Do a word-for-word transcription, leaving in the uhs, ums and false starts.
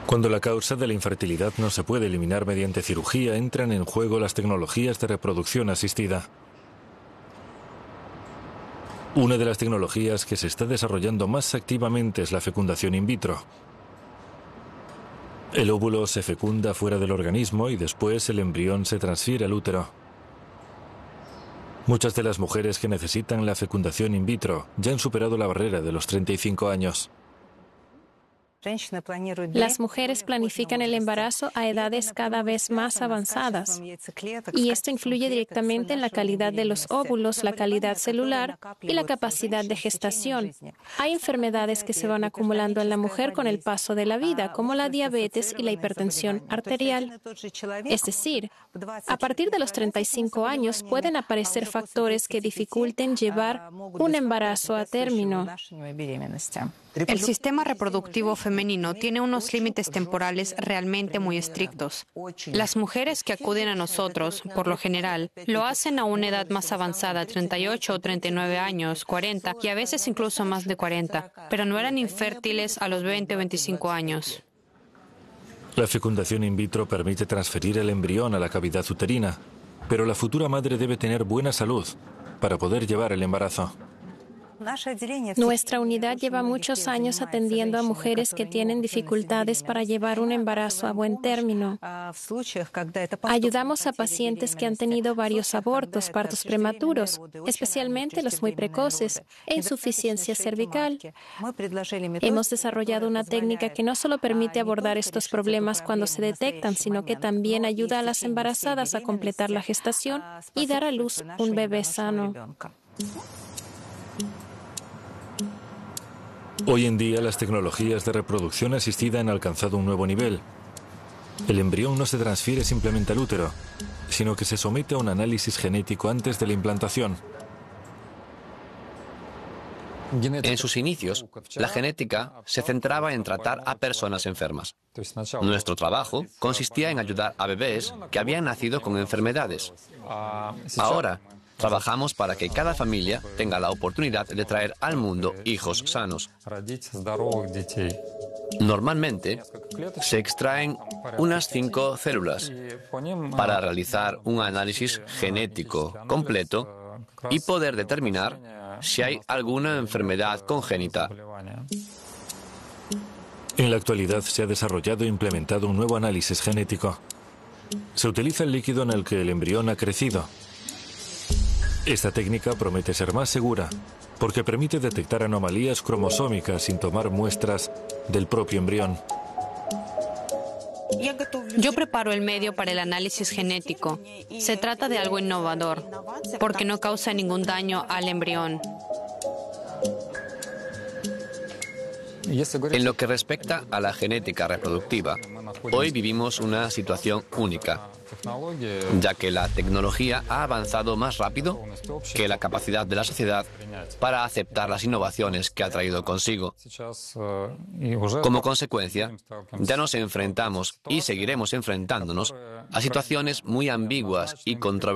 Cuando la causa de la infertilidad no se puede eliminar mediante cirugía, entran en juego las tecnologías de reproducción asistida. Una de las tecnologías que se está desarrollando más activamente es la fecundación in vitro. El óvulo se fecunda fuera del organismo y después el embrión se transfiere al útero. Muchas de las mujeres que necesitan la fecundación in vitro ya han superado la barrera de los treinta y cinco años. Las mujeres planifican el embarazo a edades cada vez más avanzadas, y esto influye directamente en la calidad de los óvulos, la calidad celular y la capacidad de gestación. Hay enfermedades que se van acumulando en la mujer con el paso de la vida, como la diabetes y la hipertensión arterial. Es decir, a partir de los treinta y cinco años pueden aparecer factores que dificulten llevar un embarazo a término. El sistema reproductivo femenino tiene unos límites temporales realmente muy estrictos. Las mujeres que acuden a nosotros, por lo general, lo hacen a una edad más avanzada, treinta y ocho o treinta y nueve años, cuarenta y a veces incluso más de cuarenta, pero no eran infértiles a los veinte o veinticinco años. La fecundación in vitro permite transferir el embrión a la cavidad uterina, pero la futura madre debe tener buena salud para poder llevar el embarazo. Nuestra unidad lleva muchos años atendiendo a mujeres que tienen dificultades para llevar un embarazo a buen término. Ayudamos a pacientes que han tenido varios abortos, partos prematuros, especialmente los muy precoces, e insuficiencia cervical. Hemos desarrollado una técnica que no solo permite abordar estos problemas cuando se detectan, sino que también ayuda a las embarazadas a completar la gestación y dar a luz un bebé sano. Hoy en día las tecnologías de reproducción asistida han alcanzado un nuevo nivel. El embrión no se transfiere simplemente al útero, sino que se somete a un análisis genético antes de la implantación. En sus inicios, la genética se centraba en tratar a personas enfermas. Nuestro trabajo consistía en ayudar a bebés que habían nacido con enfermedades. Ahora, trabajamos para que cada familia tenga la oportunidad de traer al mundo hijos sanos. Normalmente, se extraen unas cinco células para realizar un análisis genético completo y poder determinar si hay alguna enfermedad congénita. En la actualidad se ha desarrollado e implementado un nuevo análisis genético. Se utiliza el líquido en el que el embrión ha crecido. Esta técnica promete ser más segura porque permite detectar anomalías cromosómicas sin tomar muestras del propio embrión. Yo preparo el medio para el análisis genético. Se trata de algo innovador, porque no causa ningún daño al embrión. En lo que respecta a la genética reproductiva, hoy vivimos una situación única, ya que la tecnología ha avanzado más rápido que la capacidad de la sociedad para aceptar las innovaciones que ha traído consigo. Como consecuencia, ya nos enfrentamos y seguiremos enfrentándonos a situaciones muy ambiguas y controvertidas.